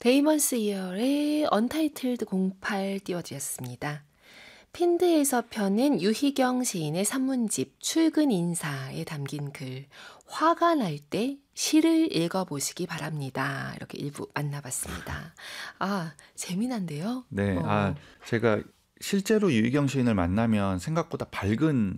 데이먼스 이어의 언타이틀드 08 띄워드렸습니다. 핀드에서 펴낸 유희경 시인의 산문집 출근 인사에 담긴 글 화가 날 때 시를 읽어보시기 바랍니다. 이렇게 일부 만나봤습니다. 아, 재미난데요? 네, 제가 실제로 유희경 시인을 만나면 생각보다 밝은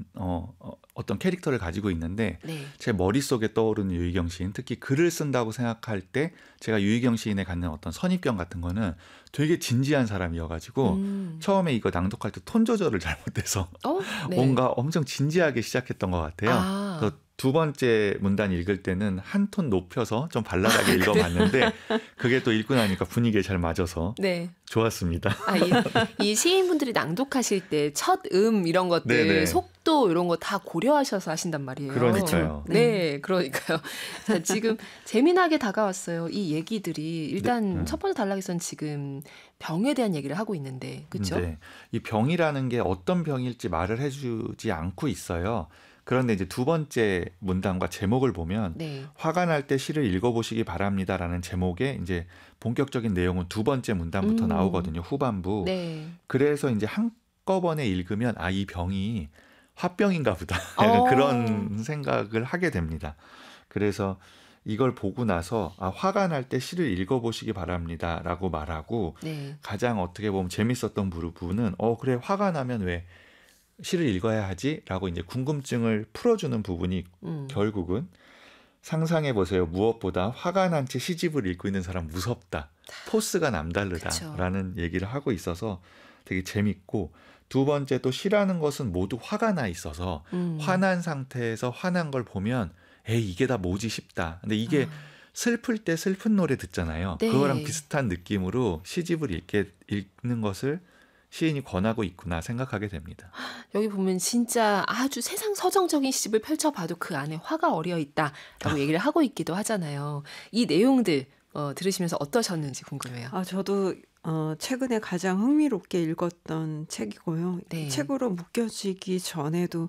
어떤 캐릭터를 가지고 있는데 네. 제 머릿속에 떠오르는 유희경 시인, 특히 글을 쓴다고 생각할 때 제가 유희경 시인에 갖는 어떤 선입견 같은 거는 되게 진지한 사람이어가지고 처음에 이거 낭독할 때 톤 조절을 잘못해서 네. 뭔가 엄청 진지하게 시작했던 것 같아요. 그래서 두 번째 문단 읽을 때는 한 톤 높여서 좀 발랄하게 읽어봤는데 그게 또 읽고 나니까 분위기에 잘 맞아서 네. 좋았습니다. 이 시인분들이 낭독하실 때 첫 이런 것들, 네네. 속도 이런 거 다 고려하셔서 하신단 말이에요. 그러니까요. 네, 그러니까요. 자, 지금 재미나게 다가왔어요. 이 얘기들이 일단 첫 번째 단락에서는 지금 병에 대한 얘기를 하고 있는데, 그렇죠? 네. 이 병이라는 게 어떤 병일지 말을 해주지 않고 있어요. 그런데 이제 두 번째 문단과 제목을 보면 네. 화가 날 때 시를 읽어보시기 바랍니다라는 제목에 이제 본격적인 내용은 두 번째 문단부터 나오거든요. 후반부. 네. 그래서 이제 한꺼번에 읽으면 이 병이 화병인가 보다. 약간 그런 생각을 하게 됩니다. 그래서 이걸 보고 나서 화가 날 때 시를 읽어보시기 바랍니다라고 말하고 네. 가장 어떻게 보면 재밌었던 부분은 그래 화가 나면 왜 시를 읽어야 하지? 라고 이제 궁금증을 풀어주는 부분이 결국은 상상해 보세요. 무엇보다 화가 난 채 시집을 읽고 있는 사람 무섭다. 포스가 남다르다라는 그쵸. 얘기를 하고 있어서 되게 재밌고 두 번째 또 시라는 것은 모두 화가 나 있어서 화난 상태에서 화난 걸 보면 이게 다 뭐지 싶다. 근데 이게 슬플 때 슬픈 노래 듣잖아요. 네. 그거랑 비슷한 느낌으로 시집을 읽는 것을 시인이 권하고 있구나 생각하게 됩니다. 여기 보면 진짜 아주 세상 서정적인 시집을 펼쳐봐도 그 안에 화가 어려 있다라고 얘기를 하고 있기도 하잖아요. 이 내용들 들으시면서 어떠셨는지 궁금해요. 저도 최근에 가장 흥미롭게 읽었던 책이고요. 네. 책으로 묶여지기 전에도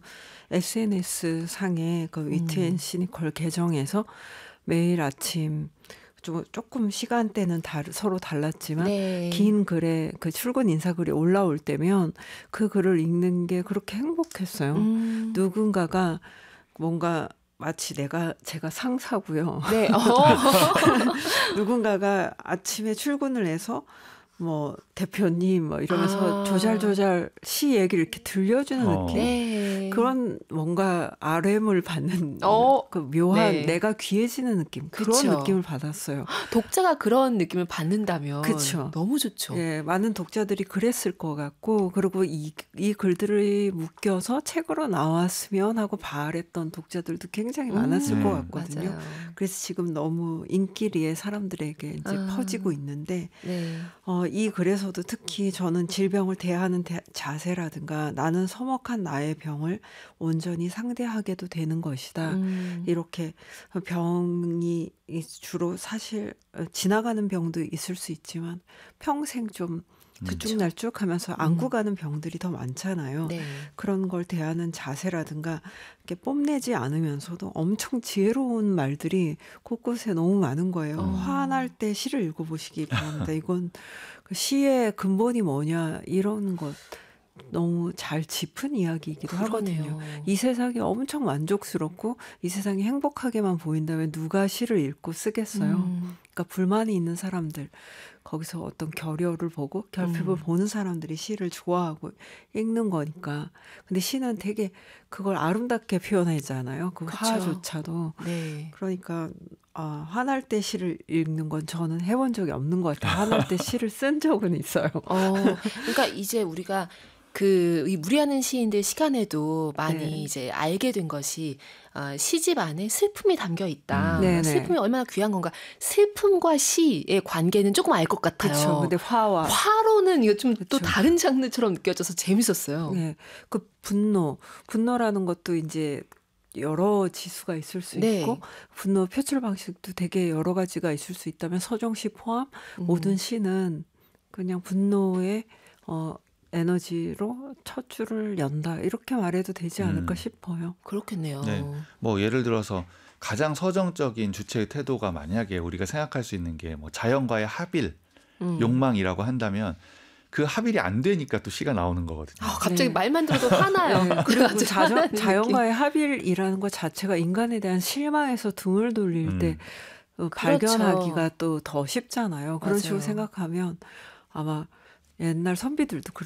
SNS 상의 그 위트앤 시니컬 계정에서 매일 아침 조금 시간대는 서로 달랐지만 네. 긴 글에 그 출근 인사글이 올라올 때면 그 글을 읽는 게 그렇게 행복했어요. 누군가가 뭔가 마치 제가 상사고요. 네. 누군가가 아침에 출근을 해서 대표님 이러면서 조잘조잘 시 얘기를 이렇게 들려주는 느낌. 네. 그런 뭔가 RM을 받는 그 묘한 네. 내가 귀해지는 느낌. 그런 그쵸. 느낌을 받았어요. 독자가 그런 느낌을 받는다면 그쵸. 너무 좋죠. 예, 많은 독자들이 그랬을 것 같고 그리고 이 글들이 묶여서 책으로 나왔으면 하고 바랬던 독자들도 굉장히 많았을 것 같거든요. 맞아요. 그래서 지금 너무 인기리에 사람들에게 이제 퍼지고 있는데 네. 이 글에서도 특히 저는 질병을 대하는 자세라든가 나는 서먹한 나의 병을 온전히 상대하게도 되는 것이다. 이렇게 병이 주로 사실 지나가는 병도 있을 수 있지만 평생 좀 들쭉날쭉 하면서 안고 가는 병들이 더 많잖아요. 네. 그런 걸 대하는 자세라든가 이렇게 뽐내지 않으면서도 엄청 지혜로운 말들이 곳곳에 너무 많은 거예요. 화날 때 시를 읽어보시기 바랍니다. 이건 그 시의 근본이 뭐냐 이런 것 너무 잘 짚은 이야기이기도 하거든요. 이 세상이 엄청 만족스럽고 이 세상이 행복하게만 보인다면 누가 시를 읽고 쓰겠어요. 그러니까 불만이 있는 사람들 거기서 어떤 결여를 보고 결핍을 보는 사람들이 시를 좋아하고 읽는 거니까. 근데 시는 되게 그걸 아름답게 표현하잖아요. 그 그쵸. 화조차도. 네. 그러니까 화날 때 시를 읽는 건 저는 해본 적이 없는 것 같아요. 화날 때 시를 쓴 적은 있어요. 그러니까 이제 우리가 이 무리하는 시인들 시간에도 많이 이제 알게 된 것이 시집 안에 슬픔이 담겨 있다. 슬픔이 얼마나 귀한 건가. 슬픔과 시의 관계는 조금 알 것 같아요. 그렇죠. 근데 화로는 이거 좀 또 다른 장르처럼 느껴져서 재밌었어요. 네, 그 분노라는 것도 이제 여러 지수가 있을 수 있고 분노 표출 방식도 되게 여러 가지가 있을 수 있다면 서정시 포함 모든 시는 그냥 분노의 에너지로 첫 줄을 연다 이렇게 말해도 되지 않을까 싶어요. 그렇겠네요. 네. 예를 들어서 가장 서정적인 주체의 태도가 만약에 우리가 생각할 수 있는 게 자연과의 합일 욕망이라고 한다면 그 합일이 안 되니까 또 시가 나오는 거거든요. 갑자기 말만 들어도 화나요. 네. 그리고 자연과의 합일이라는 것 자체가 인간에 대한 실망에서 등을 돌릴 때 발견하기가 또 더 쉽잖아요. 그런 식으로 생각하면 아마 옛날 선비들도